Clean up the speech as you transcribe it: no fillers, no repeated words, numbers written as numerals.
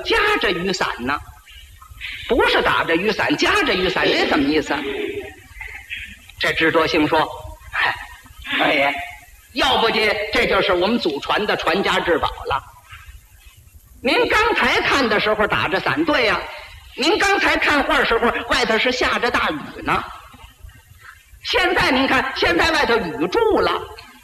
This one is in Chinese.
夹着雨伞呢，不是打着雨伞，夹着雨伞，这什么意思？这智多星说：“嗨，二爷，要不的这就是我们祖传的传家之宝了。您刚才看的时候打着伞，对呀，您刚才看画时候外头是下着大雨呢。现在您看，现在外头雨住了，